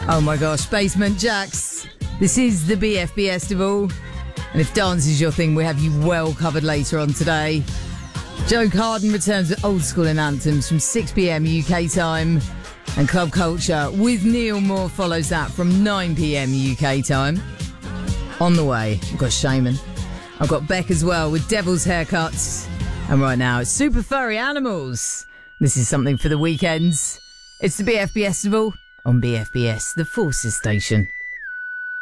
Oh my gosh, Basement Jaxx. This is the BFB Festival. And if dance is your thing, we have you well covered later on today. Joe Carden returns with old school and anthems from 6pm UK time. And Club Culture with Neil Moore follows that from 9pm UK time. On the way, I've got Shaman. I've got Beck as well with Devil's Haircuts. And right now, it's Super Furry Animals. This is something for the weekends. It's the BFB Festival on BFBS, the Forces Station.